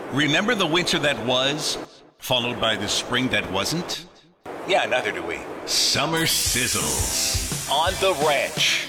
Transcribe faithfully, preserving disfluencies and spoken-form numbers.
Remember the winter that was, followed by the spring that wasn't? Yeah, neither do we. Summer sizzles On the ranch.